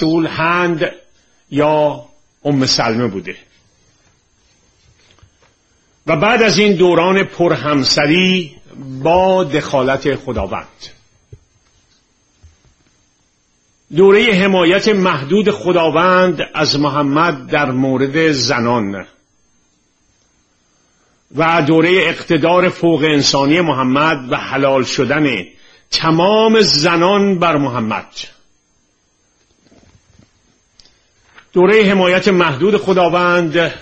رسول هند یا ام سلمه بوده. و بعد از این دوران پرهمسری با دخالت خداوند، دوره حمایت محدود خداوند از محمد در مورد زنان و دوره اقتدار فوق انسانی محمد و حلال شدن تمام زنان بر محمد، دوره حمایت محدود خداوند،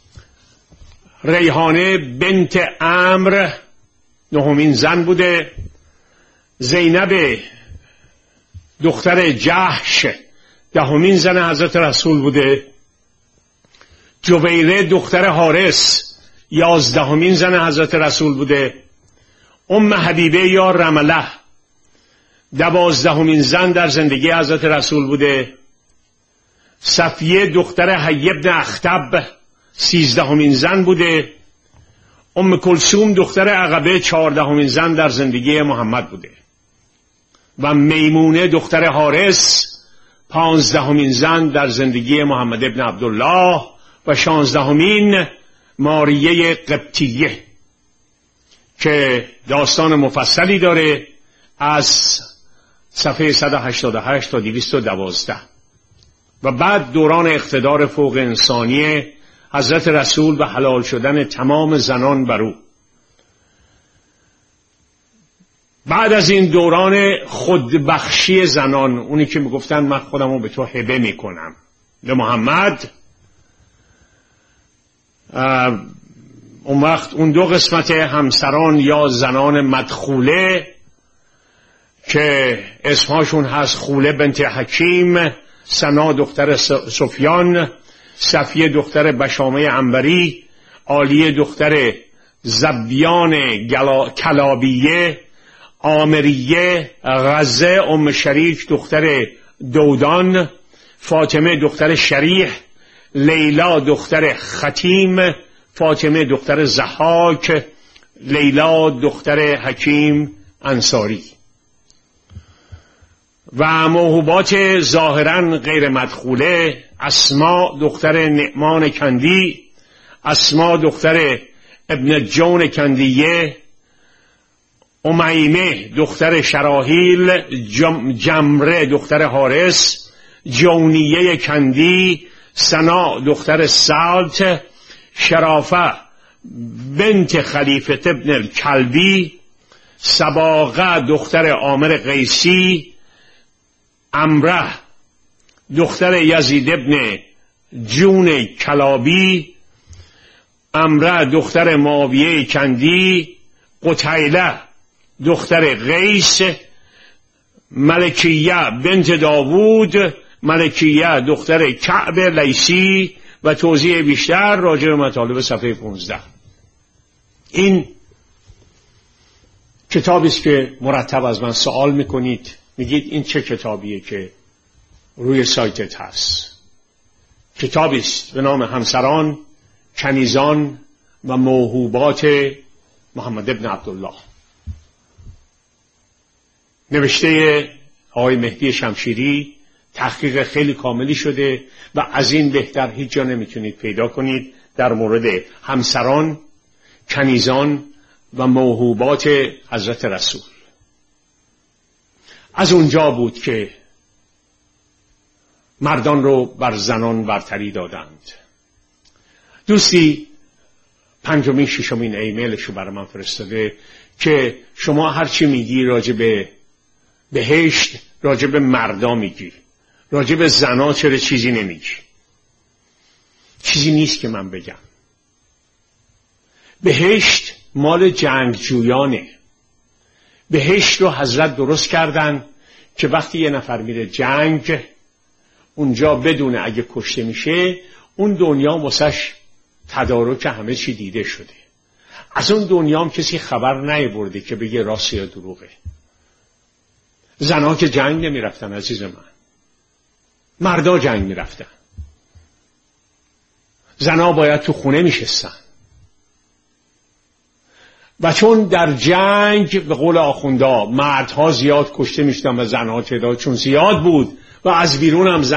ریحانه بنت عمرو نهمین زن بوده، زینب دختر جحش دهمین زن حضرت رسول بوده، جویره دختر حارس 11مین زن حضرت رسول بوده، ام حبیبه یا رمله 12مین زن در زندگی حضرت رسول بوده، صفیه دختر حی بن اخطب 13مین زن بوده، ام کلثوم دختر عقبه 14مین زن در زندگی محمد بوده و میمونه دختر حارس 15مین زن در زندگی محمد ابن عبدالله و 16مین ماریه قبطیه که داستان مفصلی داره از صفحه 188 تا 212. و بعد دوران اقتدار فوق انسانی حضرت رسول و حلال شدن تمام زنان بر او. بعد از این دوران خودبخشی زنان، اونی که میگفتن من خودم رو به تو هبه میکنم به محمد، اون وقت اون دو قسمت همسران یا زنان مدخوله که اسمهاشون هست خوله بنت حکیم، سنا دختر سفیان، صفیه دختر بشامه عنبری، عالیه دختر زبیان کلابیه، آمریه، غزه ام شریک دختر دودان، فاطمه دختر شریح، لیلا دختر ختیم، فاطمه دختر ضحاک، لیلا دختر حکیم انصاری. و موهوبات ظاهرا غیر مدخوله: اسما دختر نعمان کندی، اسما دختر ابن جون کندیه، امیمه دختر شراحیل، جمره دختر حارس، جونیه کندی، سنا دختر سالت، شرافه بنت خلیفه ابن الکلبی، سباقه دختر عامر قیسی، امره دختر یزید ابن جون کلابی، امره دختر معاویه کندی، قتیله دختر قیس، ملکیه بنت داوود، ملکیه دختر کعب لیسی و توضیح بیشتر راجع به مطالب صفحه 15. این کتابی است که مرتب از من سوال میکنید، میگید این چه کتابیه که روی سایتت هست؟ کتابی است به نام همسران، کنیزان و موهوبات محمد ابن عبدالله، نوشته آقای مهدی شمشیری، تحقیق خیلی کاملی شده و از این بهتر هیچ جا نمیتونید پیدا کنید در مورد همسران، کنیزان و موهوبات حضرت رسول. از اونجا بود که مردان رو بر زنان برتری دادند. دوستی 5مین 6مین ایمیلشو برای من فرستاده که شما هرچی میگی راجع به بهشت، راجع به مردا میگی، راجع به زنا چرا چیزی نمیگی؟ چیزی نیست که من بگم. بهشت مال جنگجویانه. بهشت رو حضرت درست کردن که وقتی یه نفر میره جنگ، اونجا بدونه اگه کشته میشه اون دنیا واسش تدارک همه چی دیده شده. از اون دنیا هم کسی خبر نیاورده که بگه راست یا دروغه. زنها که جنگ نمیرفتن عزیز من، مردا جنگ میرفتن. زنها باید تو خونه میشستن و چون در جنگ به قول آخوندا مردها زیاد کشته میشدن و زنها تعدادشون زیاد بود و از بیرون هم